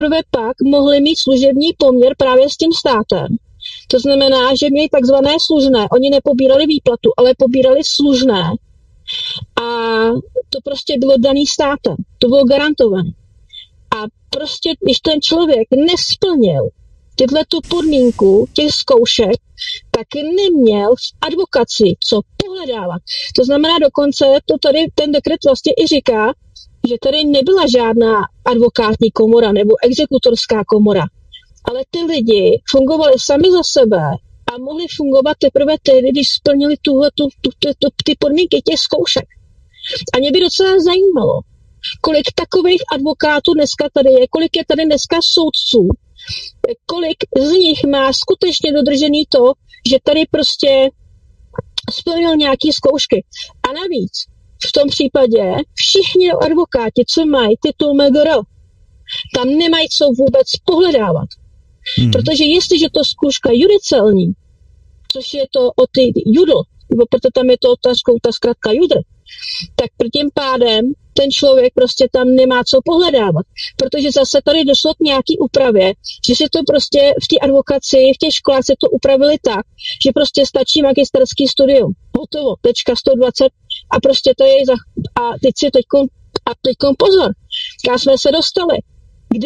teprve pak mohli mít služební poměr právě s tím státem. To znamená, že měli takzvané služné. Oni nepobírali výplatu, ale pobírali služné. A to prostě bylo daný státem. To bylo garantované. A prostě, když ten člověk nesplnil tu podmínku těch zkoušek, tak neměl v advokaci co pohledávat. To znamená dokonce, to tady ten dekret vlastně i říká, že tady nebyla žádná advokátní komora nebo exekutorská komora, ale ty lidi fungovali sami za sebe a mohli fungovat teprve tehdy, když splnili ty podmínky těch zkoušek. A mě by docela zajímalo, kolik takových advokátů dneska tady je, kolik je tady dneska soudců, kolik z nich má skutečně dodržený to, že tady prostě splnil nějaký zkoušky. A navíc v tom případě všichni advokáti, co mají titul MGR, tam nemají co vůbec pohledávat. Protože jestliže to zkouška judicelní, což je to o ty judl, nebo proto tam je to ta zkratka judr, tak tím pádem ten člověk prostě tam nemá co pohledávat. Protože zase tady došlo k nějaký úpravě, že se to prostě v té advokaci, v těch školách se to upravili tak, že prostě stačí magisterský studium. Hotovo, tečka 120 a prostě to je a teďkon pozor, kam jsme se dostali. Kdy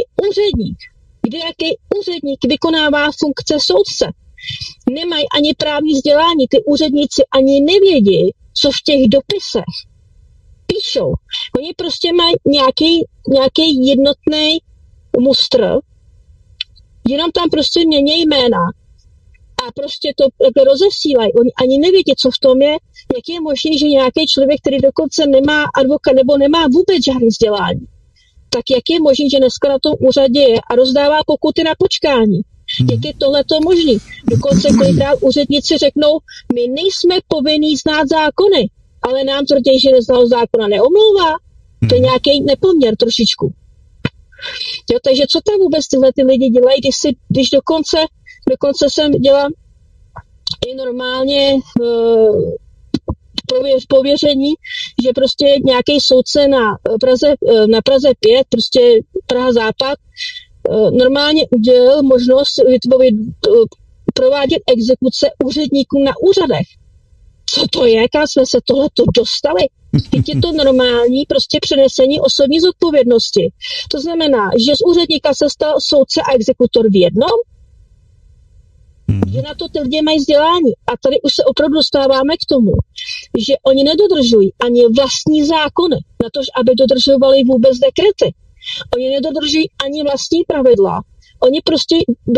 jaký úředník vykonává funkce soudce? Nemají ani právní vzdělání, ty úředníci ani nevědí, co v těch dopisech píšou. Oni prostě mají nějaký jednotný mustr, jenom tam prostě mění jména a prostě to rozesílají. Oni ani nevědí, co v tom je, jak je možné, že nějaký člověk, který dokonce nemá advokát nebo nemá vůbec žádný vzdělání, tak jak je možné, že dneska na tom úřadě je a rozdává pokuty na počkání. Jak je tohleto možný? Dokonce kolikrát úředníci řeknou, my nejsme povinní znát zákony, ale nám tvrdí, že neznal zákona neomlouvá. To je nějaký nepoměr trošičku. Jo, takže co tam vůbec tyhle ty lidi dělají, když dokonce jsem dělala i normálně pověření, že prostě nějaký soudce na Praze 5, prostě Praha Západ, normálně udělal možnost provádět exekuce úředníkům na úřadech. Co to je? Kam jsme se tohleto dostali? Teď je to normální prostě přenesení osobní zodpovědnosti. To znamená, že z úředníka se stal soudce a exekutor v jednom, že na to ty lidi mají vzdělání. A tady už se opravdu dostáváme k tomu, že oni nedodržují ani vlastní zákony, na to, aby dodržovali vůbec dekrety. Oni nedodržují ani vlastní pravidla. Oni prostě,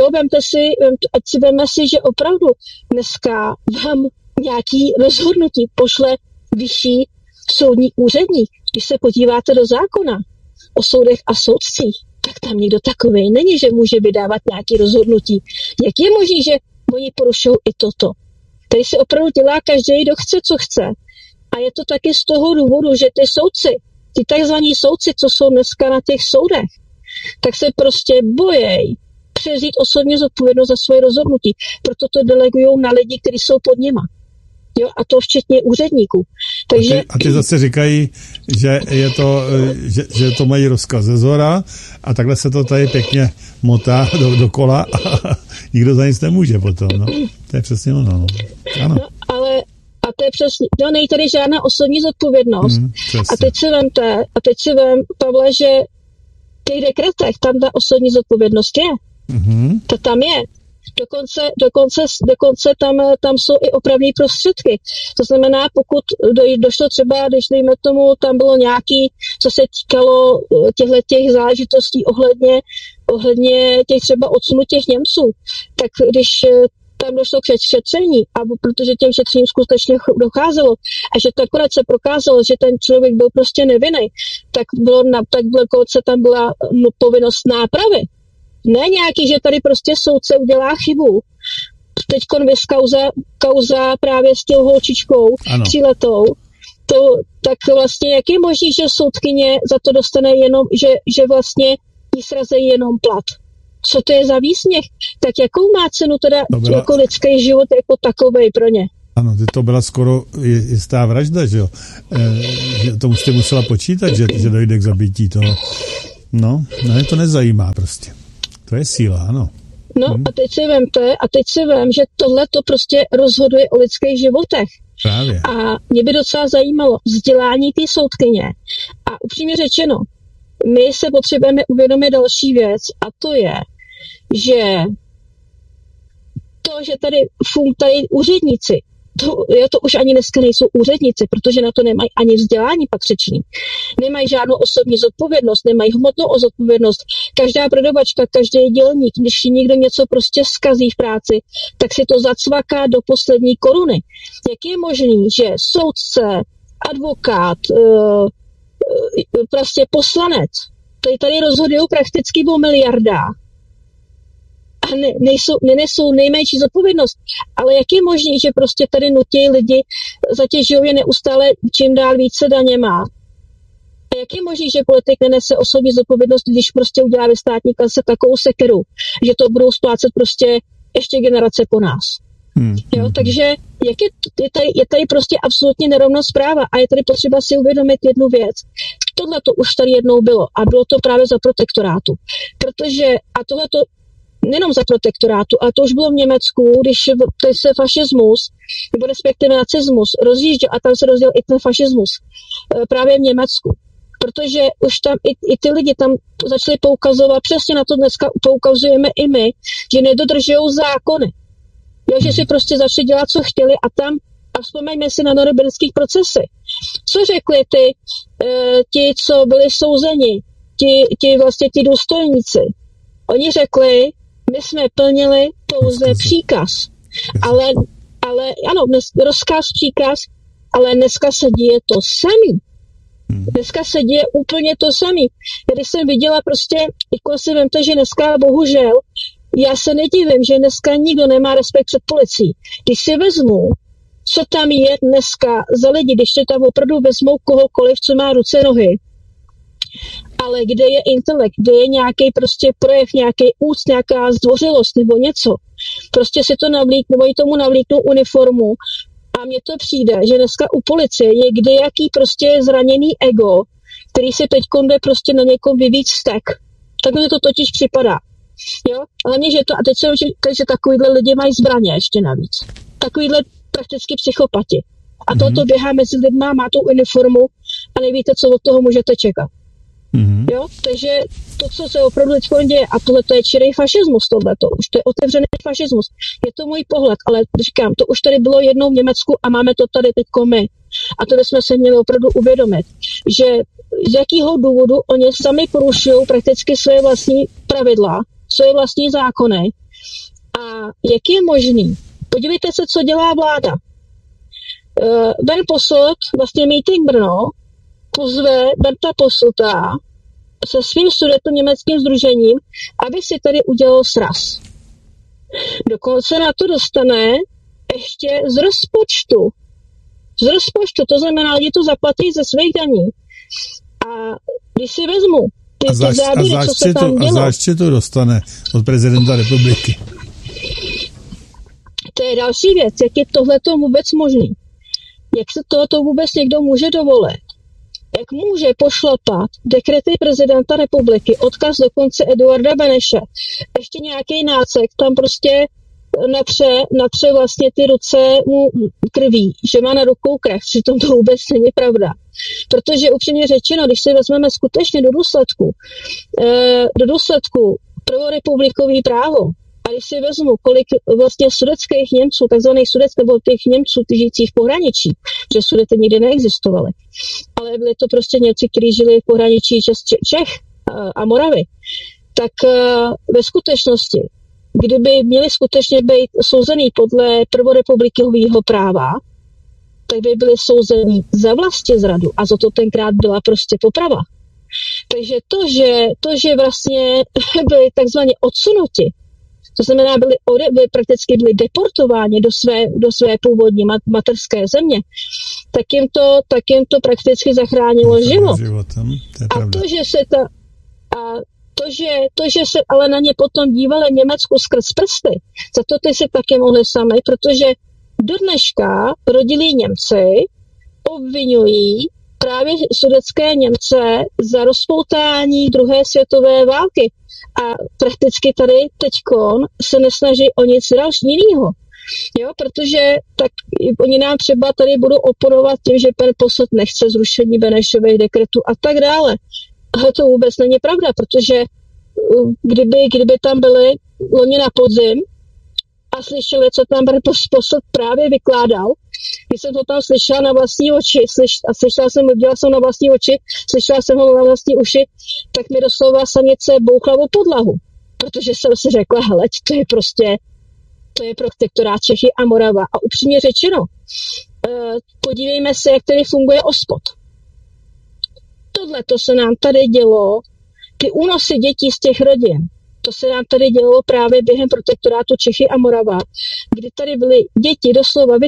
ať si veme si, že opravdu dneska vám nějaký rozhodnutí pošle vyšší soudní úředník. Když se podíváte do zákona o soudech a soudcích, tak tam nikdo takovej není, že může vydávat nějaké rozhodnutí. Jak je možné, že oni porušují i toto? Tady si opravdu dělá každý, kdo chce, co chce. A je to taky z toho důvodu, že ty soudci, ty takzvaní soudci, co jsou dneska na těch soudech, tak se prostě bojejí převzít osobní zodpovědnost za svoje rozhodnutí. Proto to delegují na lidi, kteří jsou pod nima. Jo, a to včetně úředníků. Takže... A ty zase říkají, že to mají rozkaz ze zhora a takhle se to tady pěkně motá dokola a nikdo za nic nemůže potom. No. To je přesně ono. No. Ano. No, ale a to je přesně, není tady žádná osobní zodpovědnost. A teď si vem, Pavle, že v těch dekretech tam ta osobní zodpovědnost je. To tam je. Dokonce tam jsou i opravní prostředky. To znamená, pokud došlo třeba, když dejme tomu, tam bylo nějaký, co se týkalo těch záležitostí ohledně těch třeba odsunu těch Němců, tak když tam došlo k šetření, a protože těm šetřením skutečně docházelo a že to akorát se prokázalo, že ten člověk byl prostě nevinný, tak tam byla povinnost nápravy. Ne nějaký, že tady prostě soudce udělá chybu. Teďkon vys kauza právě s těm holčičkou 3letou. Tak vlastně jak je možný, že soudkyně za to dostane jenom, že vlastně jí srazejí jenom plat. Co to je za výsměch? Tak jakou má cenu teda jako lidský život jako takovej pro ně? Ano, to byla skoro jistá vražda, že jo? Že to jste musela počítat, že dojde k zabití toho No, je to nezajímá prostě. To je síla, ano. No a teď si vem, že tohle to prostě rozhoduje o lidských životech. Právě. A mě by docela zajímalo vzdělání té soudkyně. A upřímně řečeno, my se potřebujeme uvědomit další věc a to je, že tady úředníci, to už ani dneska nejsou úředníci, protože na to nemají ani vzdělání patřičný. Nemají žádnou osobní zodpovědnost, nemají hmotnou zodpovědnost. Každá prodavačka, každý dělník, když někdo něco prostě zkazí v práci, tak si to zacvaká do poslední koruny. Jak je možný, že soudce, advokát, prostě poslanec, tady rozhodují prakticky o miliardách, a nenesou nejmenší zodpovědnost. Ale jak je možné, že prostě tady nutí lidi, zatěžují je neustále čím dál více daněma? A jak je možné, že politik nenese osobní zodpovědnost, když prostě udělá ve státní kase takovou sekeru, že to budou splácet prostě ještě generace po nás? Jo, takže je tady prostě absolutně nerovná zpráva a je tady potřeba si uvědomit jednu věc. Tohle to už tady jednou bylo a bylo to právě za protektorátu. A tohle to nejenom za protektorátu, ale to už bylo v Německu, když se fašismus, nebo respektive nacismus rozjížděl a tam se rozděl i ten fašismus právě v Německu. Protože už tam i ty lidi tam začali poukazovat, přesně na to dneska poukazujeme i my, že nedodržují zákony. Jo, že si prostě začali dělat, co chtěli a vzpomeňme si na norimberských procesy. Co řekli ti, co byli souzeni, ti důstojníci? Oni řekli, my jsme plnili pouze příkaz. Ale ano, příkaz, ale dneska se děje to samý. Dneska se děje úplně to samý. Když jsem viděla prostě, jako si vemte, že dneska bohužel, já se nedivím, že dneska nikdo nemá respekt před policií. Když si vezmu, co tam je dneska za lidi, když se tam opravdu vezmou kohokoliv, co má ruce, nohy, ale kde je intelekt, kde je nějaký prostě projev, nějaký úct, nějaká zdvořilost nebo něco. Prostě si to navlíknou, oni tomu navlíknou uniformu a mně to přijde, že dneska u policie je kdejaký prostě zraněný ego, který si teď jde prostě na někom vyvíjet vztek. Tak mně to totiž připadá. Jo? Hlavně, že a teď se že takovýhle lidi mají zbraně ještě navíc. Takovýhle prakticky psychopati. A toto běhá mezi lidma, má tu uniformu a nevíte, co od toho můžete čekat. Jo? Takže to, co se opravdu teď děje, a tohle to je čirý fašismus, tohleto, už to je otevřený fašismus. Je to můj pohled, ale říkám, to už tady bylo jednou v Německu a máme to tady teďko my. A to bychom se měli opravdu uvědomit, že z jakého důvodu oni sami porušují prakticky své vlastní pravidla, své vlastní zákony. A jak je možný? Podívejte se, co dělá vláda. Ben Posselt, vlastně Meeting Brno, pozve Berta Posselta se svým sudetoněmeckým sdružením, aby si tady udělal sraz. Dokonce na to dostane ještě z rozpočtu. Z rozpočtu, to znamená, lidi to zaplatí ze svých daní. A když si vezmu ty záběry, co se tam dělo. A záště to dostane od prezidenta republiky. To je další věc, jak je tohleto vůbec možný. Jak se tohleto vůbec někdo může dovolit. Jak může pošlapat dekrety prezidenta republiky, odkaz dokonce Eduarda Beneše, ještě nějaký nácek, tam prostě natře vlastně ty ruce mu krví, že má na rukou krev, přitom to vůbec není pravda. Protože upřímně řečeno, když si vezmeme skutečně do důsledku prvorepublikový právo, a když si vezmu, kolik vlastně sudeckých Němců, takzvaných sudeckých, nebo těch Němců žijících v pohraničí, že Sudety nikdy neexistovaly, ale byli to prostě Němci, kteří žili v pohraničí Čech a Moravy, tak ve skutečnosti, kdyby měli skutečně být souzený podle prvorepublikového práva, tak by byli souzení za vlastizradu a za to tenkrát byla prostě poprava. Takže to, že vlastně byli takzvaně odsunuti, to znamená, prakticky byli deportováni do své původní mateřské země, tak jim to prakticky zachránilo život. A to, že se ale na ně potom dívali Německu skrz prsty, za to ty se taky mohli sami, protože do dneška rodilí Němci obvinují právě sudetské Němce za rozpoutání druhé světové války. A prakticky tady teďkon se nesnaží o nic jiného. Jo, protože tak oni nám třeba tady budou oponovat tím, že pan Posselt nechce zrušení Benešových dekretů a tak dále. Ale to vůbec není pravda, protože kdyby tam byli loni na podzim a slyšeli, co tam pan Posselt právě vykládal, když jsem to tam slyšela na vlastní oči, viděla jsem na vlastní oči, slyšela jsem ho na vlastní uši, tak mi doslova sanice bouchla o podlahu. Protože jsem si řekla, hele, to je protektorát Čechy a Morava. A upřímně řečeno, podívejme se, jak tady funguje OSPOD. Tohle to se nám tady dělo, ty únosy dětí z těch rodin, to se nám tady dělo právě během protektorátu Čechy a Morava, kdy tady byly děti doslova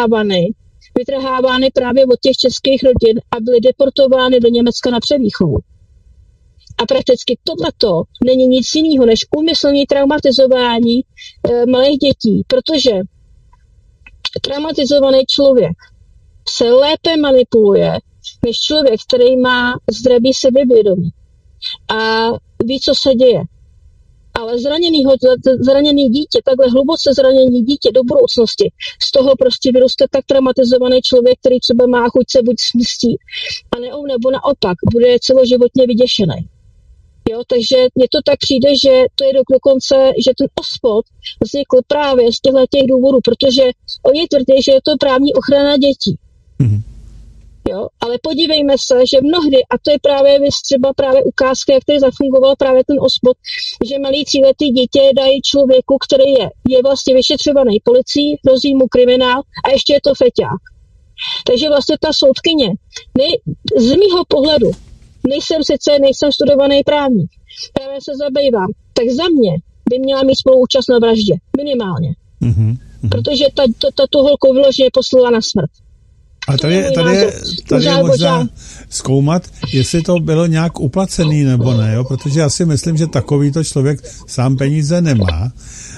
vytrhávány právě od těch českých rodin a byly deportovány do Německa na převýchovu. A prakticky tohleto není nic jiného než úmyslné traumatizování malých dětí, protože traumatizovaný člověk se lépe manipuluje než člověk, který má zdravý sebevědomí a ví, co se děje. Ale zraněný dítě, takhle hluboce zraněný dítě do budoucnosti, z toho prostě vyroste tak traumatizovaný člověk, který třeba má chuť se buď smstít, nebo naopak bude celoživotně vyděšený. Jo, takže mně to tak přijde, že to je dokonce, že ten OSPOD vznikl právě z těch důvodů, protože oni tvrdí, že je to právní ochrana dětí. Mm-hmm. Jo, ale podívejme se, že mnohdy, a to je právě ukázka, jak tady zafungoval právě ten OSPOD, že malý 3letý dítě dají člověku, který je vlastně vyšetřovaný policií, hrozí mu kriminál a ještě je to feťák. Takže vlastně ta soudkyně, z mýho pohledu, nejsem studovaný právník, právě se zabývám, tak za mě by měla mít spoluúčast na vraždě, minimálně. Mm-hmm. Protože ta tu holku vyloženě poslala na smrt. A tady je možná zkoumat, jestli to bylo nějak uplacený nebo ne, jo? Protože já si myslím, že takovýto člověk sám peníze nemá,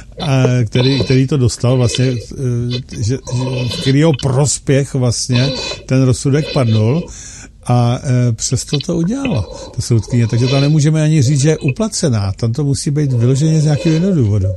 který to dostal vlastně, že v kterýho prospěch vlastně ten rozsudek padnul a přesto to udělalo, ta soudkyně. Takže to nemůžeme ani říct, že je uplacená. Tam to musí být vyloženě z nějakého jiného důvodu.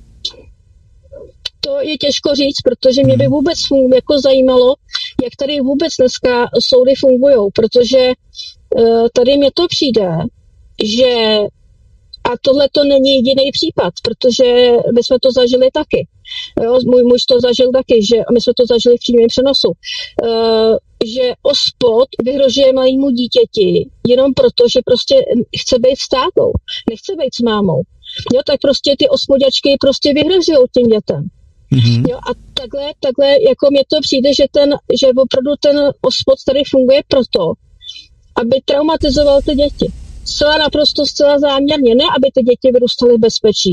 To je těžko říct, protože mě by vůbec zajímalo, jak tady vůbec dneska soudy fungujou, protože tady mně to přijde, že a tohle to není jediný případ, protože my jsme to zažili taky. Jo, můj muž to zažil taky, že my jsme to zažili v přímém přenosu, že OSPOD vyhrožuje malému dítěti jenom proto, že prostě chce být s tátou, nechce být s mámou. Jo, tak prostě ty OSPODačky prostě vyhrožují těm dětem. Mm-hmm. Jo, a takhle jako mně to přijde, že opravdu ten OSPOD tady funguje proto, aby traumatizoval ty děti. Zcela záměrně, ne aby ty děti vyrůstaly v bezpečí.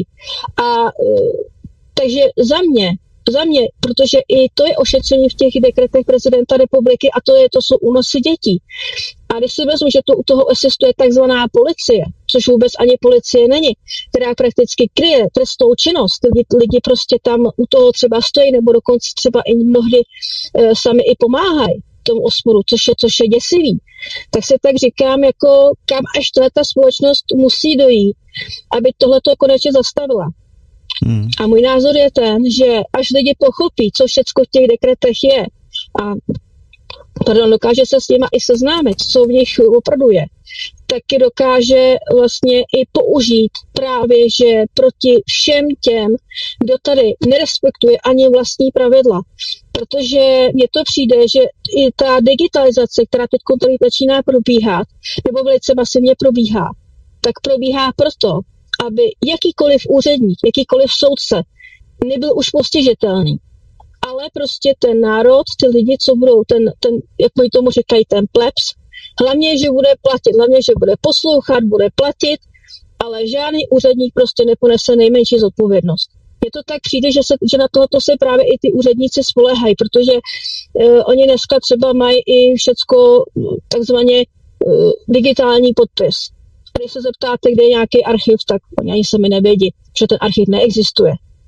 Takže za mě, protože i to je ošetření v těch dekretech prezidenta republiky a to jsou únosy dětí. A když si vezmu, že u toho existuje takzvaná policie, což vůbec ani policie není, která prakticky kryje trestnou činnost, lidi prostě tam u toho třeba stojí, nebo dokonce třeba i mnohdy sami i pomáhají tomu OSPODu, což je děsivý, tak se tak říkám, jako kam až ta společnost musí dojít, aby tohleto konečně zastavila. A můj názor je ten, že až lidi pochopí, co všecko v těch dekretech je a dokáže se s nima i seznámit, co v nich opravdu je, taky dokáže vlastně i použít právě, že proti všem těm, kdo tady nerespektuje ani vlastní pravidla. Protože mně to přijde, že i ta digitalizace, která teď tady začíná probíhat, nebo velice masivně probíhá, tak probíhá proto, aby jakýkoliv úředník, jakýkoliv soudce nebyl už postižitelný. Ale prostě ten národ, ty lidi, co budou, jak oni tomu říkají, ten plebs, hlavně, že bude platit, hlavně, že bude poslouchat, bude platit, ale žádný úředník prostě neponese nejmenší zodpovědnost. Mně to tak přijde, že na tohoto se právě i ty úředníci spoléhají, protože oni dneska třeba mají i všecko takzvaně digitální podpis. Když se zeptáte, kde je nějaký archiv, tak oni ani sami nevědí, že ten archiv neexistuje.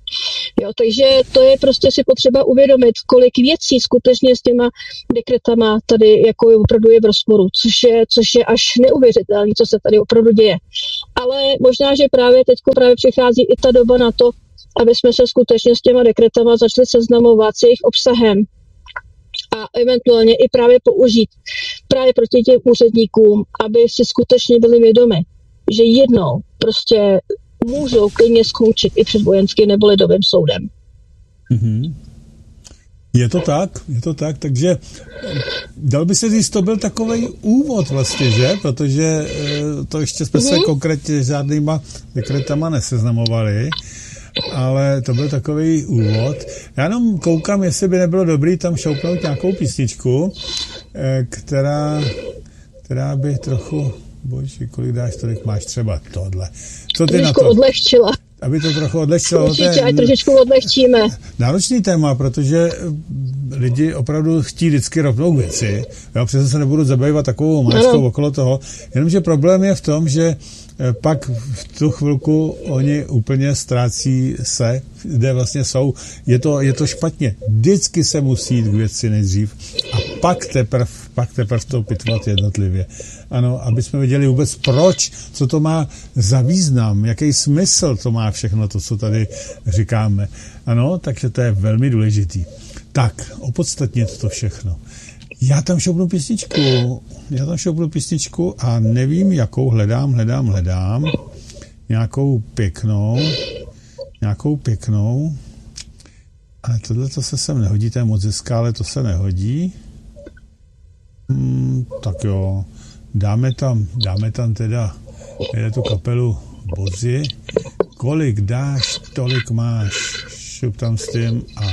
Jo, takže to je prostě si potřeba uvědomit, kolik věcí skutečně s těma dekretama tady jako opravdu je v rozporu, což je až neuvěřitelné, co se tady opravdu děje. Ale možná, že právě teďko přichází i ta doba na to, aby jsme se skutečně s těma dekretama začali seznamovat s jejich obsahem a eventuálně i právě použít právě proti těm úředníkům, aby si skutečně byli vědomi, že jednou prostě můžou klidně skončit i před vojenským nebo lidovým soudem. Mm-hmm. Je to tak, takže dal by se říct, to byl takovej úvod vlastně, že? Protože to ještě jsme se konkrétně žádnýma dekretama neseznamovali, ale to byl takový úvod. Já jenom koukám, jestli by nebylo dobrý tam šoupnout nějakou písničku, která by trochu, bože, kolik dáš, tolik máš třeba tohle. Co ty na to? Odlehčila. Aby to trochu odlehčilo. Určitě, ať trošičku odlehčíme. Náročný téma, protože lidi opravdu chtí vždycky rovnou věci. Já přesně se nebudu zabývat takovou máčkou okolo toho. Jenomže problém je v tom, že pak v tu chvilku oni úplně ztrácí se, kde vlastně jsou. Je to špatně. Vždycky se musí jít k věci nejdřív a pak teprve to pitvat jednotlivě. Ano, aby jsme věděli vůbec proč, co to má za význam, jaký smysl to má všechno to, co tady říkáme. Ano, takže to je velmi důležitý. Tak, opodstatnit to všechno. Já tam šoupnu písničku a nevím, jakou hledám. Nějakou pěknou. Ale tohle to se sem nehodí, to je moc hezká, ale to se nehodí. Tak jo, dáme tam teda tu kapelu Bozy. Kolik dáš, tolik máš. Šup tam s tím a